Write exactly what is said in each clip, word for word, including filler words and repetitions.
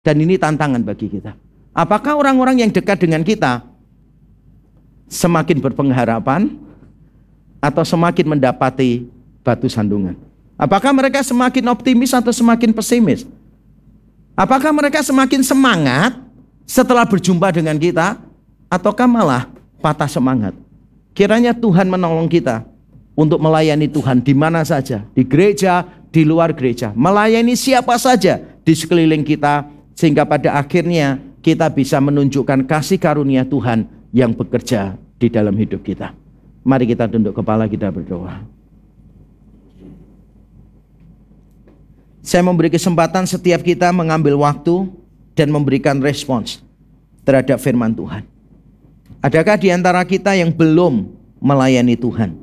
Dan ini tantangan bagi kita. Apakah orang-orang yang dekat dengan kita semakin berpengharapan atau semakin mendapati batu sandungan? Apakah mereka semakin optimis atau semakin pesimis? Apakah mereka semakin semangat setelah berjumpa dengan kita, ataukah malah patah semangat? Kiranya Tuhan menolong kita untuk melayani Tuhan di mana saja, di gereja, di luar gereja, melayani siapa saja di sekeliling kita, sehingga pada akhirnya kita bisa menunjukkan kasih karunia Tuhan yang bekerja di dalam hidup kita. Mari kita tunduk kepala, kita berdoa. Saya memberi kesempatan setiap kita mengambil waktu dan memberikan respons terhadap firman Tuhan. Adakah di antara kita yang belum melayani Tuhan?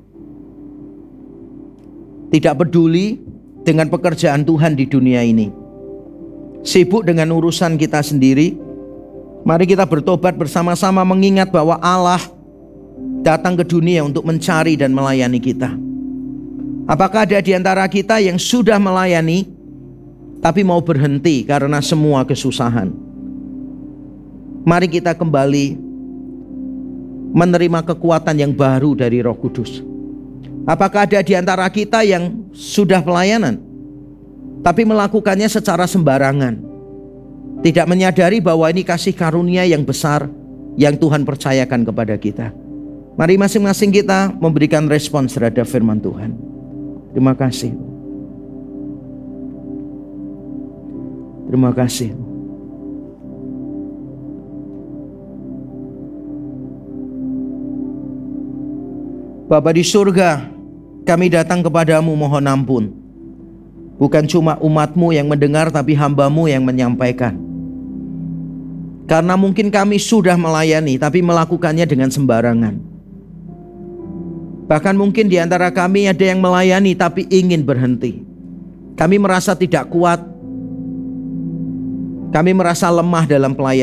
Tidak peduli dengan pekerjaan Tuhan di dunia ini, sibuk dengan urusan kita sendiri. Mari kita bertobat bersama-sama, mengingat bahwa Allah datang ke dunia untuk mencari dan melayani kita. Apakah ada di antara kita yang sudah melayani tapi mau berhenti karena semua kesusahan? Mari kita kembali menerima kekuatan yang baru dari Roh Kudus. Apakah ada di antara kita yang sudah pelayanan tapi melakukannya secara sembarangan, tidak menyadari bahwa ini kasih karunia yang besar yang Tuhan percayakan kepada kita? Mari masing-masing kita memberikan respons terhadap firman Tuhan. Terima kasih. Terima kasih. Bapa di surga, kami datang kepadamu mohon ampun. Bukan cuma umat-Mu yang mendengar, tapi hamba-Mu yang menyampaikan. Karena mungkin kami sudah melayani, tapi melakukannya dengan sembarangan. Bahkan mungkin di antara kami ada yang melayani, tapi ingin berhenti. Kami merasa tidak kuat. Kami merasa lemah dalam pelayanan.